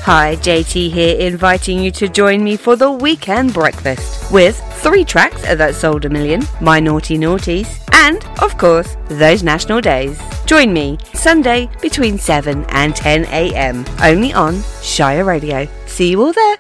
Hi, JT here, inviting you to join me for the weekend breakfast with 3 tracks that sold 1 million, my naughty naughties, and, of course, those national days. Join me Sunday between 7 and 10 a.m. only on Shire Radio. See you all there.